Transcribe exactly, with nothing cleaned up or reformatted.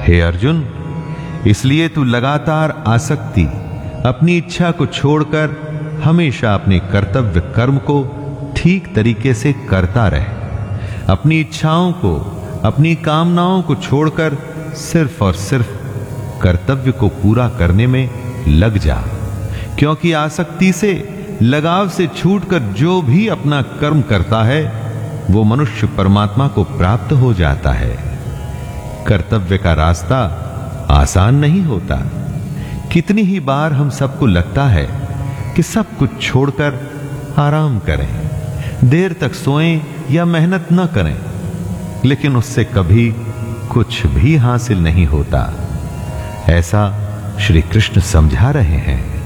हे अर्जुन, इसलिए तू लगातार आसक्ति, अपनी इच्छा को छोड़कर हमेशा अपने कर्तव्य कर्म को ठीक तरीके से करता रहे। अपनी इच्छाओं को, अपनी कामनाओं को छोड़कर सिर्फ और सिर्फ कर्तव्य को पूरा करने में लग जा, क्योंकि आसक्ति से, लगाव से छूटकर जो भी अपना कर्म करता है वो मनुष्य परमात्मा को प्राप्त हो जाता है। कर्तव्य का रास्ता आसान नहीं होता। कितनी ही बार हम सबको लगता है कि सब कुछ छोड़कर आराम करें, देर तक सोएं या मेहनत न करें, लेकिन उससे कभी कुछ भी हासिल नहीं होता। ऐसा श्री कृष्ण समझा रहे हैं।